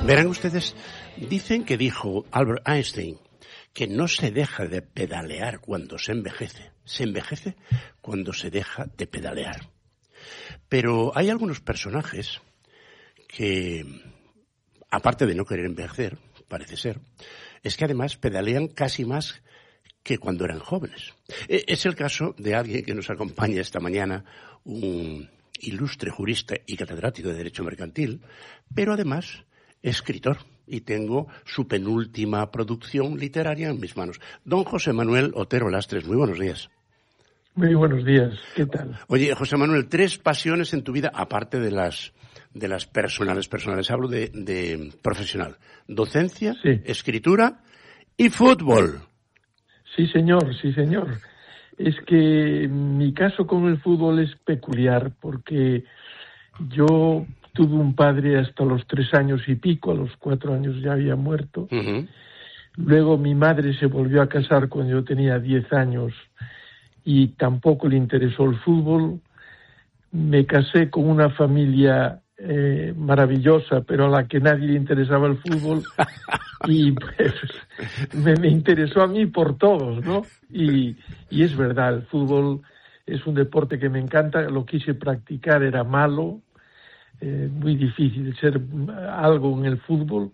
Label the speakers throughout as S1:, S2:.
S1: Verán ustedes, dicen que dijo Albert Einstein que no se deja de pedalear cuando se envejece cuando se deja de pedalear. Pero hay algunos personajes que, aparte de no querer envejecer, parece ser, es que además pedalean casi más que cuando eran jóvenes. Es el caso de alguien que nos acompaña esta mañana, un ilustre jurista y catedrático de Derecho Mercantil, pero además escritor, y tengo su penúltima producción literaria en mis manos. Don José Manuel Otero Lastres, muy buenos días.
S2: Muy buenos días, ¿qué tal?
S1: Oye, José Manuel, 3 pasiones en tu vida, aparte de las personales, hablo de profesional. Docencia, sí, escritura y fútbol.
S2: Sí, señor. Es que mi caso con el fútbol es peculiar, porque yo tuve un padre hasta los 3 años y pico, a los 4 años ya había muerto. Uh-huh. Luego mi madre se volvió a casar cuando yo tenía 10 años y tampoco le interesó el fútbol. Me casé con una familia maravillosa, pero a la que nadie le interesaba el fútbol y pues me interesó a mí por todos, ¿no? Y es verdad, el fútbol es un deporte que me encanta, lo quise practicar, era malo, muy difícil ser algo en el fútbol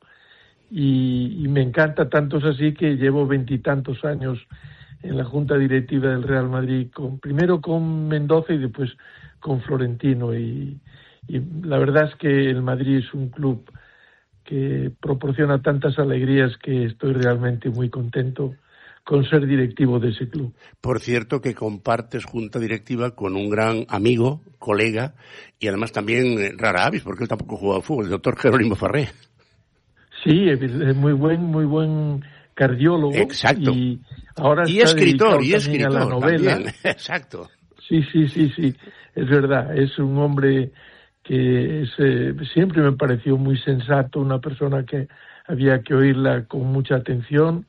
S2: y me encanta, tanto es así que llevo 20 y tantos años en la junta directiva del Real Madrid, primero con Mendoza y después con Florentino, y la verdad es que el Madrid es un club que proporciona tantas alegrías que estoy realmente muy contento con ser directivo de ese club.
S1: Por cierto, que compartes junta directiva con un gran amigo, colega, y además también rara avis, porque él tampoco juega al fútbol, el doctor Jerónimo Farré.
S2: Sí, es muy buen cardiólogo.
S1: Exacto.
S2: Y ahora
S1: y
S2: está
S1: escritor
S2: a la novela.
S1: También. Exacto.
S2: Sí, es verdad, es un hombre que siempre me pareció muy sensato, una persona que había que oírla con mucha atención,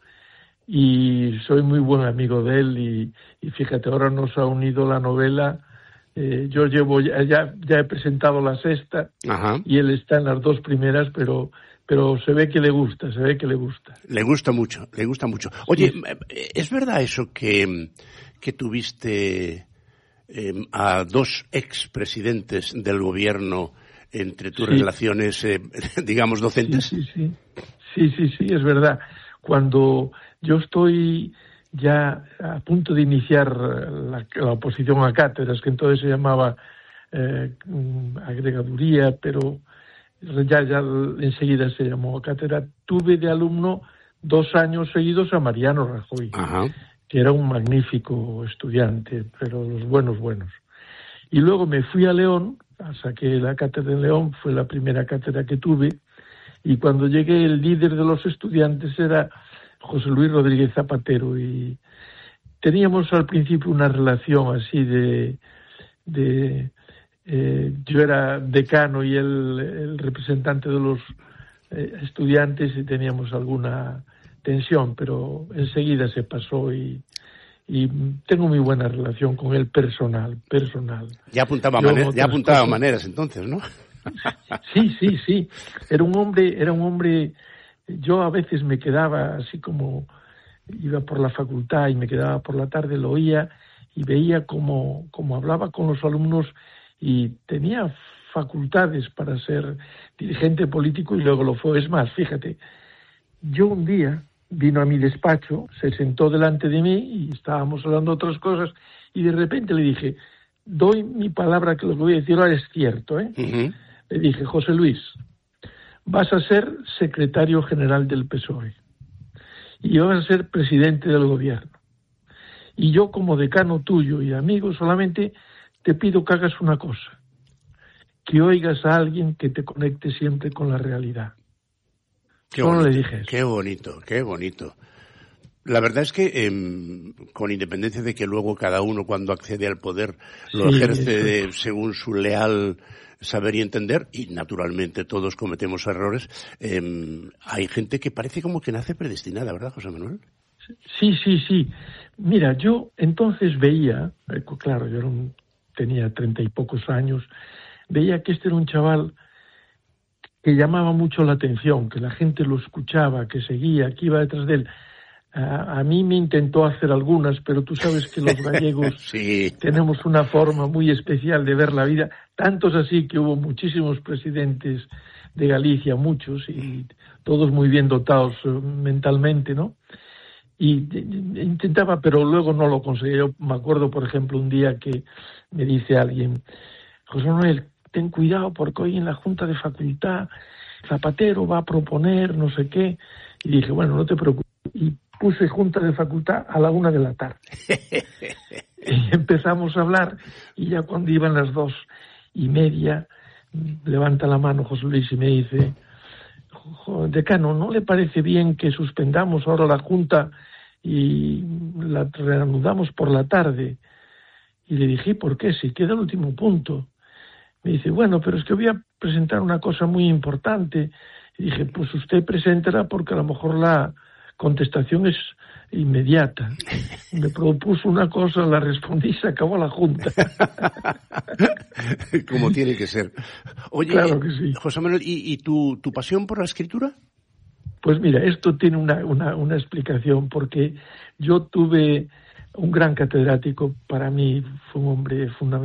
S2: y soy muy buen amigo de él, y fíjate, ahora nos ha unido la novela. Yo llevo ya he presentado la 6ª. Ajá. Y él está en las 2 primeras, pero se ve que le gusta.
S1: Le gusta mucho. Oye, sí. ¿Es verdad eso que tuviste a 2 expresidentes del gobierno entre tus relaciones, digamos, docentes?
S2: Sí, es verdad. Cuando yo estoy ya a punto de iniciar la oposición a cátedras, que entonces se llamaba agregaduría, pero ya enseguida se llamó cátedra, tuve de alumno 2 años seguidos a Mariano Rajoy. Ajá. Que era un magnífico estudiante, pero los buenos. Y luego me fui a León, saqué la cátedra en León, fue la primera cátedra que tuve, y cuando llegué el líder de los estudiantes era José Luis Rodríguez Zapatero, y teníamos al principio una relación así yo era decano y él el representante de los estudiantes, y teníamos alguna tensión, pero enseguida se pasó y tengo muy buena relación con él personal.
S1: Ya apuntaba maneras entonces, ¿no?
S2: Sí. Era un hombre. Yo a veces me quedaba así, como iba por la facultad y me quedaba por la tarde, lo oía y veía cómo hablaba con los alumnos, y tenía facultades para ser dirigente político, y luego lo fue. Es más, fíjate, yo un día vino a mi despacho, se sentó delante de mí y estábamos hablando de otras cosas, y de repente le dije, doy mi palabra que lo que voy a decir ahora es cierto, ¿eh? Uh-huh. Le dije, José Luis, vas a ser secretario general del PSOE y vas a ser presidente del gobierno. Y yo, como decano tuyo y amigo, solamente te pido que hagas una cosa, que oigas a alguien que te conecte siempre con la realidad.
S1: Le dije eso. Qué bonito. La verdad es que, con independencia de que luego cada uno, cuando accede al poder, lo ejerce según su leal saber y entender, y naturalmente todos cometemos errores, hay gente que parece como que nace predestinada, ¿verdad, José Manuel?
S2: Sí. Mira, yo entonces veía, claro, tenía 30 y pocos años, veía que este era un chaval que llamaba mucho la atención, que la gente lo escuchaba, que seguía, que iba detrás de él. A mí me intentó hacer algunas, pero tú sabes que los gallegos
S1: sí.
S2: tenemos una forma muy especial de ver la vida, tantos así que hubo muchísimos presidentes de Galicia, muchos, y todos muy bien dotados mentalmente, ¿no? Y intentaba, pero luego no lo conseguí. Yo me acuerdo, por ejemplo, un día que me dice alguien: José Manuel, ten cuidado porque hoy en la Junta de Facultad Zapatero va a proponer no sé qué. Y dije, bueno, no te preocupes. Y puse Junta de Facultad a la 1:00 p.m. Y empezamos a hablar, y ya cuando iban las 2:30, levanta la mano José Luis y me dice: decano, ¿no le parece bien que suspendamos ahora la Junta y la reanudamos por la tarde? Y le dije, ¿por qué? Si queda el último punto. Me dice, bueno, pero es que voy a presentar una cosa muy importante. Y dije, pues usted preséntela porque a lo mejor la contestación es inmediata. Me propuso una cosa, la respondí y se acabó la Junta.
S1: Como tiene que ser. Oye,
S2: claro que sí.
S1: José Manuel, ¿y tu pasión por la escritura?
S2: Pues mira, esto tiene una explicación, porque yo tuve un gran catedrático, para mí fue un hombre fundamental.